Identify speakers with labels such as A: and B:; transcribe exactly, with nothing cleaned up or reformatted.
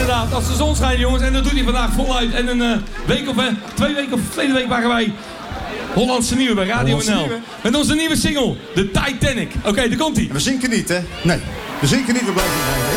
A: inderdaad, als de zon schijnt, jongens. En dat doet hij vandaag voluit. En een uh, week of uh, twee weken of verleden week waren wij Hollandse Nieuwe bij Radio N L. Met onze nieuwe single, The Titanic. Oké, okay, daar komt hij.
B: We zinken niet, hè? Nee, we zinken niet, we blijven zijn.